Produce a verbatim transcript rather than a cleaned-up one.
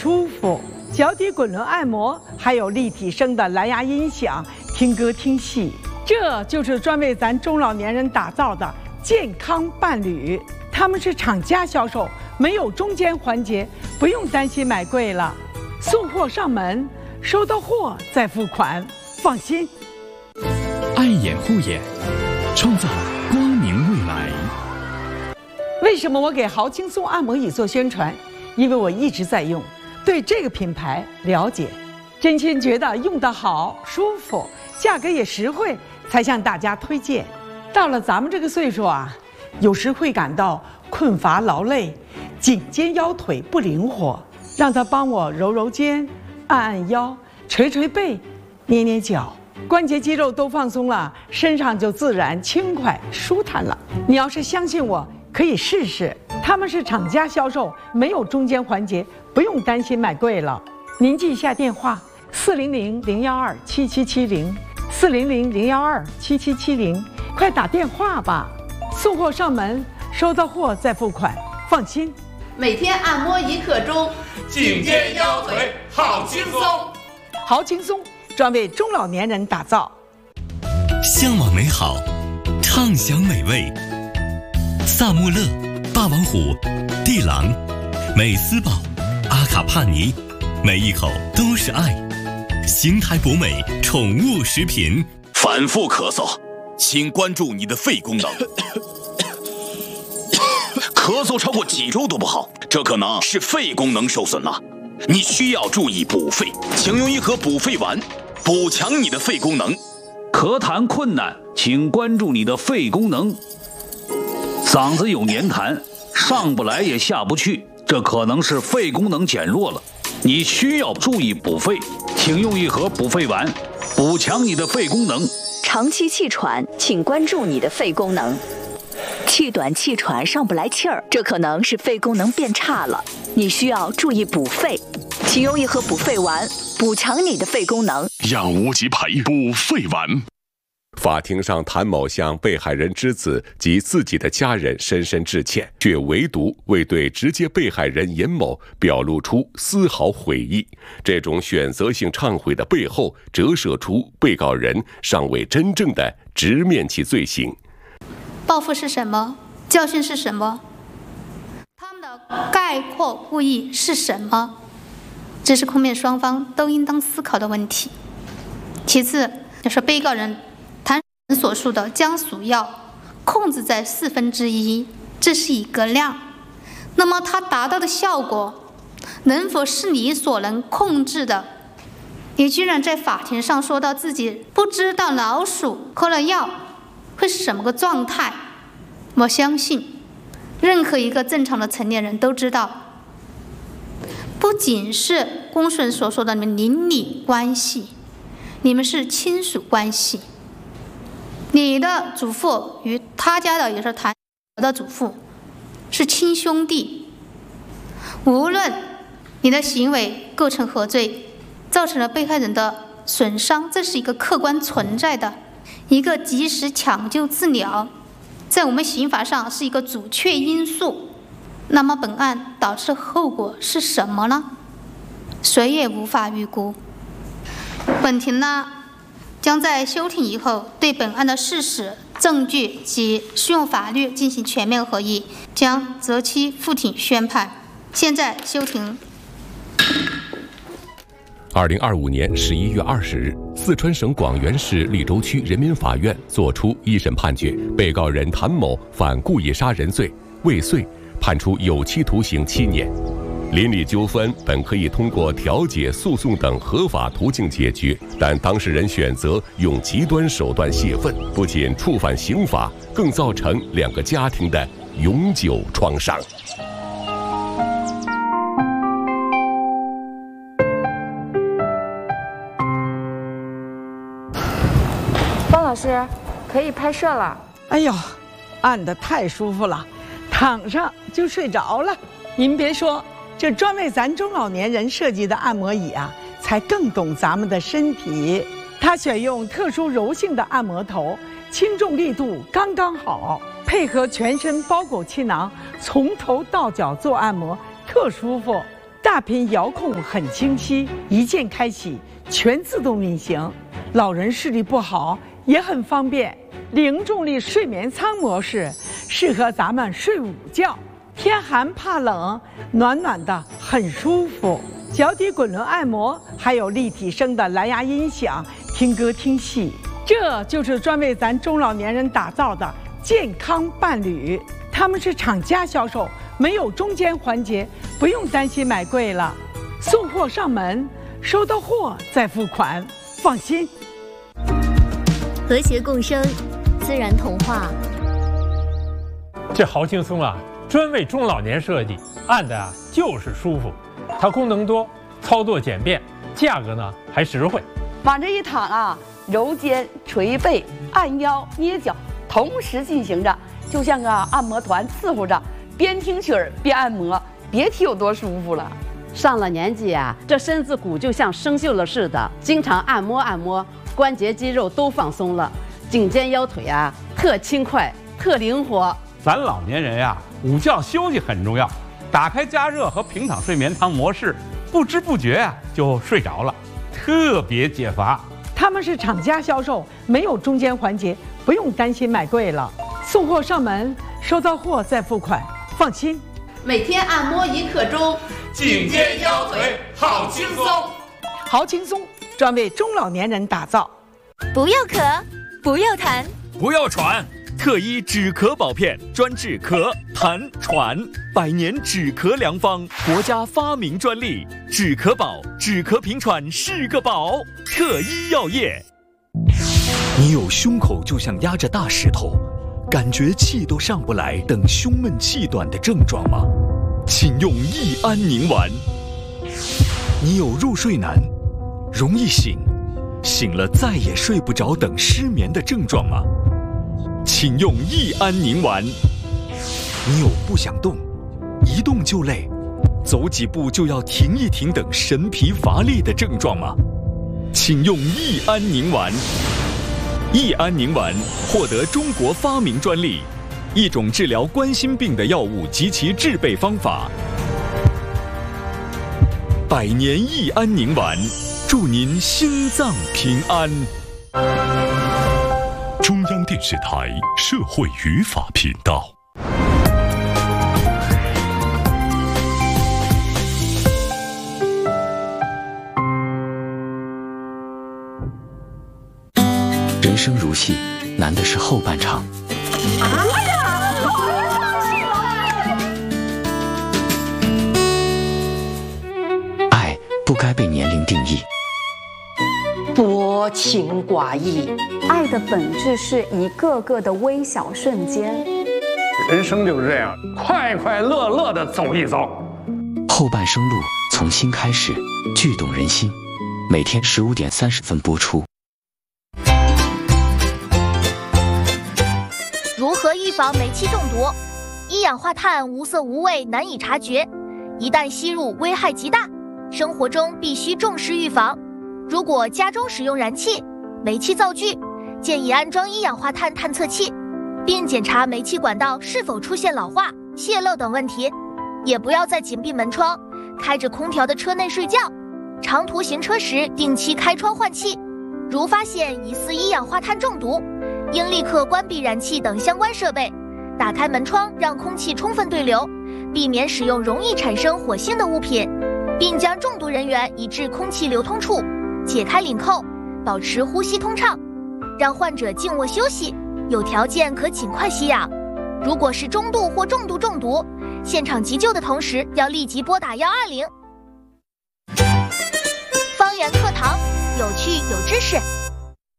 舒服。脚底滚轮按摩，还有立体声的蓝牙音响，听歌听戏，这就是专为咱中老年人打造的健康伴侣。他们是厂家销售，没有中间环节，不用担心买贵了。送货上门，收到货再付款，放心。 爱眼护眼，创造光明未来。 为什么我给豪轻松按摩椅做宣传？因为我一直在用，对这个品牌了解，真心觉得用得好、舒服，价格也实惠，才向大家推荐。到了咱们这个岁数啊，有时会感到困乏劳累，颈肩腰腿不灵活，让他帮我揉揉肩、按按腰、捶捶背、捏捏脚，关节肌肉都放松了，身上就自然轻快舒坦了。你要是相信我，可以试试。他们是厂家销售，没有中间环节，不用担心买贵了。您记一下电话：四零零零幺二七七七零，四零零零幺二七七七零，快打电话吧。送货上门，收到货再付款，放心。 每天按摩一刻钟， 颈肩腰腿好轻松。 好轻松，专为中老年人打造。 向往美好，畅享美味。萨穆勒、霸王虎、地朗、美斯宝、阿卡帕尼，每一口都是爱。邢台博美宠物食品。 反复咳嗽，请关注你的肺功能。咳嗽超过几周都不好，这可能是肺功能受损了，你需要注意补肺，请用一盒补肺丸，补强你的肺功能。 咳痰困难，请关注你的肺功能。嗓子有黏痰，上不来也下不去，这可能是肺功能减弱了，你需要注意补肺，请用一盒补肺丸，补强你的肺功能。 长期气喘，请关注你的肺功能。气短气喘上不来气儿，这可能是肺功能变差了，你需要注意补肺，请用一盒补肺丸，补强你的肺功能。 让无极培补肺丸。法庭上，谭某向被害人之子及自己的家人深深致歉，却唯独未对直接被害人严某表露出丝毫悔意。这种选择性忏悔的背后，折射出被告人尚未真正的直面其罪行。 报复是什么？教训是什么？他们的概括故意是什么？这是控辩双方都应当思考的问题。其次，就是被告人谭所述的将鼠药控制在四分之一，这是一个量。那么它达到的效果，能否是你所能控制的？你居然在法庭上说到自己不知道老鼠嗑了药会是什么个状态。我相信任何一个正常的成年人都知道，不仅是公诉人所说的你们邻里关系，你们是亲属关系。你的祖父与他家的也是谭的祖父是亲兄弟，无论你的行为构成何罪，造成了被害人的损伤，这是一个客观存在的，一个及时抢救治疗在我们刑法上是一个阻却因素。那么本案导致后果是什么呢？谁也无法预估。本庭呢将在休庭以后对本案的事实、证据及适用法律进行全面合议，将择期复庭宣判。现在休庭。 二零二五年十一月二十日，四川省广元市利州区人民法院作出一审判决，被告人谭某犯故意杀人罪，未遂，判处有期徒刑七年。邻里纠纷本可以通过调解、诉讼等合法途径解决，但当事人选择用极端手段泄愤，不仅触犯刑法，更造成两个家庭的永久创伤。 方老师，可以拍摄了。 哎呦，按得太舒服了，躺上就睡着了。您别说，这专为咱中老年人设计的按摩椅啊，才更懂咱们的身体。它选用特殊柔性的按摩头，轻重力度刚刚好，配合全身包裹气囊，从头到脚做按摩，特舒服。 大屏遥控很清晰，一键开启，全自动运行。老人视力不好也很方便。零重力睡眠舱模式适合咱们睡午觉，天寒怕冷，暖暖的很舒服。脚底滚轮按摩，还有立体声的蓝牙音响，听歌听戏。这就是专为咱中老年人打造的健康伴侣。他们是厂家销售，没有中间环节，不用担心买贵了。送货上门，收到货再付款，放心。 和谐共生，自然童话。 这好轻松啊！专为中老年设计，按的啊就是舒服。它功能多，操作简便，价格呢还实惠。 往这一躺啊，揉肩、捶背、按腰、捏脚，同时进行着，就像个按摩团伺候着，边听曲儿边按摩，别提有多舒服了。 上了年纪啊，这身子骨就像生锈了似的，经常按摩按摩，关节肌肉都放松了，颈肩腰腿啊特轻快、特灵活。 咱老年人呀、啊，午觉休息很重要，打开加热和平躺睡眠舱模式，不知不觉啊就睡着了，特别解乏。 他们是厂家销售，没有中间环节，不用担心买贵了。送货上门，收到货再付款，放心。 每天按摩一刻钟， 颈肩腰腿好轻松， 好轻松，专为中老年人打造。 不要咳，不要痰， 不要喘。特医止咳宝片，专治咳、痰、喘，百年止咳良方，国家发明专利。止咳宝，止咳平喘是个宝。特医药业。你有胸口就像压着大石头，感觉气都上不来等胸闷气短的症状吗？请用益安宁丸。你有入睡难，容易醒，醒了再也睡不着等失眠的症状吗？请用益安宁丸。你有不想动，一动就累，走几步就要停一停等神疲乏力的症状吗？请用益安宁丸。益安宁丸获得中国发明专利，一种治疗冠心病的药物及其制备方法。百年益安宁丸，祝您心脏平安。 中央电视台社会语法频道。 人生如戏，难的是后半场。 哎呀，我要放弃了！爱不该被年龄定义。 多情寡义， 爱的本质是一个个的微小瞬间。 人生就是这样，快快乐乐的走一走。 后半生路从心开始，剧动人心。每天十五点三十分播出。 如何预防煤气中毒？一氧化碳无色无味，难以察觉，一旦吸入危害极大，生活中必须重视预防。如果家中使用燃气、煤气灶具，建议安装一氧化碳探测器，并检查煤气管道是否出现老化、泄漏等问题。也不要在紧闭门窗、开着空调的车内睡觉。长途行车时定期开窗换气。如发现疑似一氧化碳中毒，应立刻关闭燃气等相关设备，打开门窗让空气充分对流，避免使用容易产生火星的物品，并将中毒人员移至空气流通处，解开领扣，保持呼吸通畅，让患者静卧休息，有条件可尽快吸氧。如果是中度或重度中毒，现场急救的同时要立即拨打一二零。方圆课堂，有趣有知识。